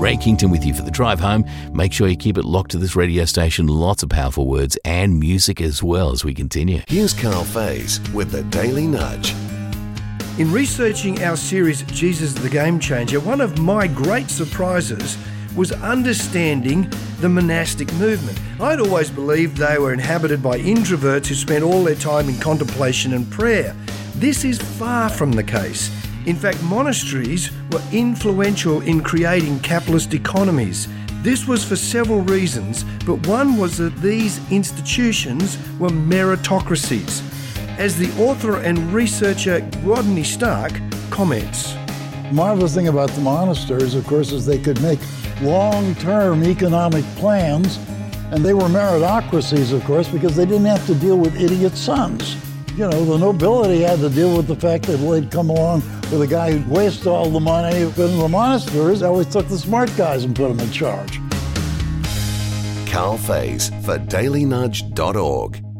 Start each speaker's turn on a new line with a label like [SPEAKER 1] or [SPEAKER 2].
[SPEAKER 1] Ray Kington with you for the drive home. Make sure you keep it locked to this radio station. Lots of powerful words and music as well as we continue.
[SPEAKER 2] Here's Carl Faze with the Daily Nudge.
[SPEAKER 3] In researching our series, Jesus the Game Changer, one of my great surprises was understanding the monastic movement. I'd always believed they were inhabited by introverts who spent all their time in contemplation and prayer. This is far from the case. In fact, monasteries were influential in creating capitalist economies. This was for several reasons, but one was that these institutions were meritocracies. As the author and researcher Rodney Stark comments.
[SPEAKER 4] Marvelous thing about the monasteries, of course, is they could make long-term economic plans, and they were meritocracies, of course, because they didn't have to deal with idiot sons. You know, the nobility had to deal with the fact that they'd come along with a guy who'd waste all the money. But in the monasteries, they always took the smart guys and put them in charge.
[SPEAKER 2] Carl Faze for dailynudge.org.